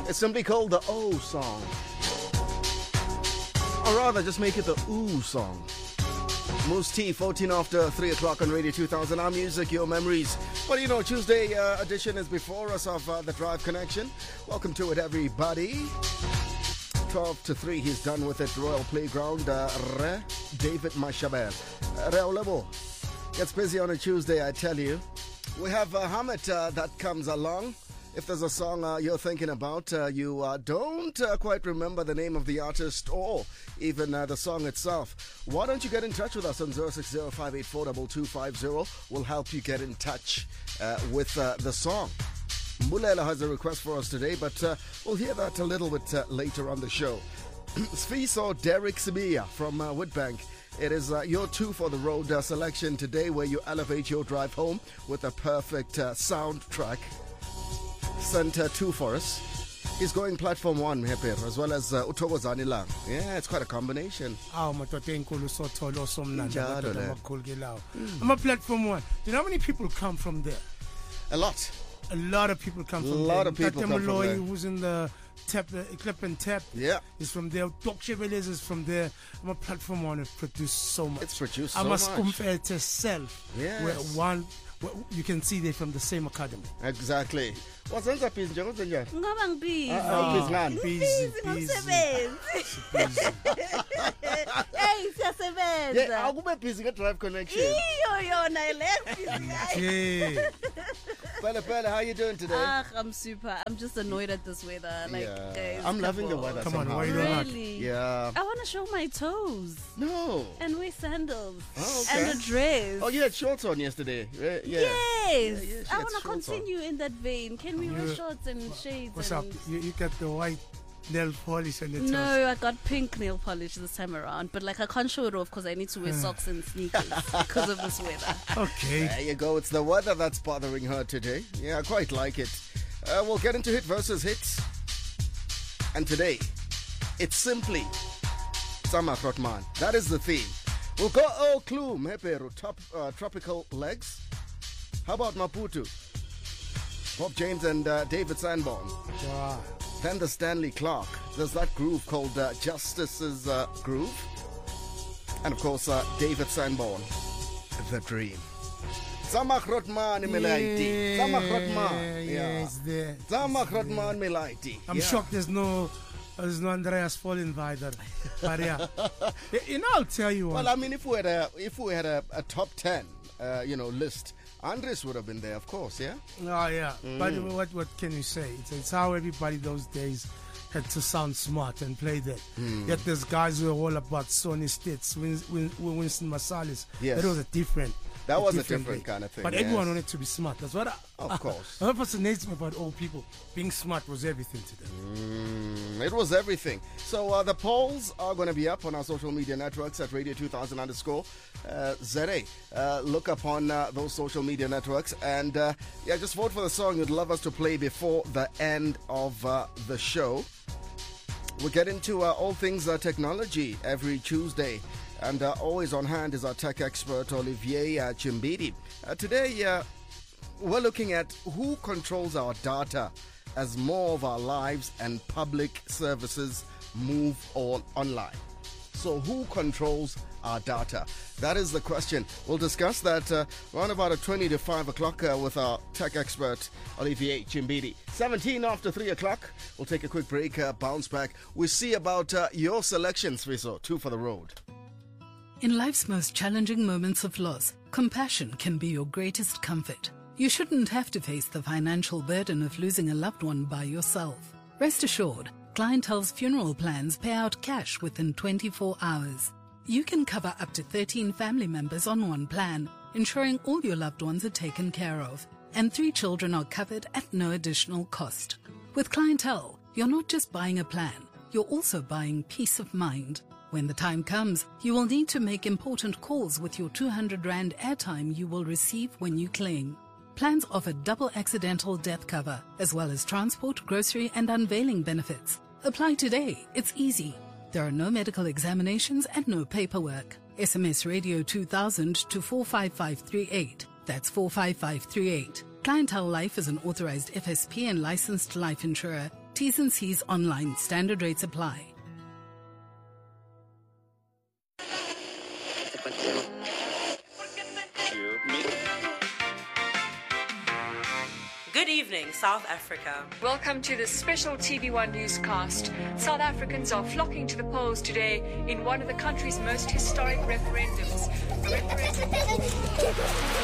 It's simply called the O song. Or rather, just make it the Oo song. Moose T, 14 after 3 o'clock on Radio 2000. Our music, your memories. Well, you know, Tuesday edition is before us of the Drive Connection. Welcome to it, everybody. 12 to 3, he's done with it. Royal Playground, David Mashabel. Reolebo gets busy on a Tuesday, I tell you. We have Hamid that comes along. If there's a song you're thinking about, you don't quite remember the name of the artist or even the song itself, why don't you get in touch with us on 060-584-2250? We'll help you get in touch with the song. Mulela has a request for us today, but we'll hear that a little bit later on the show. Sfiso Derek Sibia from Woodbank. It is your two for the road selection today, where you elevate your drive home with a perfect soundtrack. Center 2 for us. He's going platform 1, as well as Uthokozani Lang. Yeah, it's quite a combination. I'm a platform 1. Do you know how many people come from there? A lot. A lot of people come from there. A lot of people come from there. Who's in the Clip and Tap, yeah, is from there. Doc Chevelez is from there. I'm a platform 1 has produced so much. It's produced so much. I'm a Skumfete self. Yes. Where one, you can see they're from the same academy. Exactly. What's on busy njengozenjani? Ngoba ngibhizi. Busy ngani? Busy ngomsebenzi. Hey, siyasebenza. Yeah, akube busy nge-Drive Connection. Iyo yona le busy. Pele, how you doing today? I'm super. I'm just annoyed at this weather. Like, yeah. guys, I'm loving the weather. Come on, why you really? Yeah. I want to show my toes. No. And wear sandals. Oh, okay. And a dress. Oh, you had shorts on yesterday. Yeah. Yes. Yeah, I want to continue in that vein. Can we wear shorts and shades? What's up? You got the white nail polish on your toes? No, I got pink nail polish this time around. But like I can't show it off because I need to wear socks and sneakers because of this weather. Okay. There you go. It's the weather that's bothering her today. Yeah, I quite like it. We'll get into hit versus hits. And today, it's simply Sama Krotman. That is the theme. We'll go Clue, Mepero, Tropical Legs. How about Maputo? Bob James and David Sanborn. Wow. Then the Stanley Clark. There's that groove called Justice's Groove. And of course, David Sanborn, The Dream. Zama Krotman Milaiti. Zama Krotman. Yes, there. Zama Krotman Milaiti. I'm shocked there's no Andreas Fallen either. But yeah. You know, I'll tell you what. Well, I mean, if we had a top 10, list, Andres would have been there, of course, yeah? Oh, yeah. But what can you say? It's how everybody those days had to sound smart and play that. Yet there's guys who are all about Sonny Stitz, Winston Marsalis. Yes. That was a different different kind of thing. But everyone wanted to be smart. That's what of course. What fascinates me about old people, being smart was everything to them. It was everything. So the polls are going to be up on our social media networks at Radio 2000 _ZA. Look up on those social media networks and just vote for the song you'd love us to play before the end of the show. We'll get into all things technology every Tuesday. And always on hand is our tech expert, Olivier Chimbidi. Today, we're looking at who controls our data as more of our lives and public services move all online. So who controls our data? That is the question. We'll discuss that around about 20 to 5 o'clock with our tech expert, Olivier Chimbidi. 17 after 3 o'clock. We'll take a quick break, bounce back. We'll see about your selections, Sfiso. 2 for the road. In life's most challenging moments of loss, compassion can be your greatest comfort. You shouldn't have to face the financial burden of losing a loved one by yourself. Rest assured, Clientele's funeral plans pay out cash within 24 hours. You can cover up to 13 family members on one plan, ensuring all your loved ones are taken care of, and 3 children are covered at no additional cost. With Clientele, you're not just buying a plan, you're also buying peace of mind. When the time comes, you will need to make important calls with your 200 Rand airtime you will receive when you claim. Plans offer double accidental death cover, as well as transport, grocery and unveiling benefits. Apply today. It's easy. There are no medical examinations and no paperwork. SMS Radio 2000 to 45538. That's 45538. Clientele Life is an authorized FSP and licensed life insurer. T's and C's online. Standard rates apply. Good evening, South Africa. Welcome to the special TV1 newscast. South Africans are flocking to the polls today in one of the country's most historic referendums.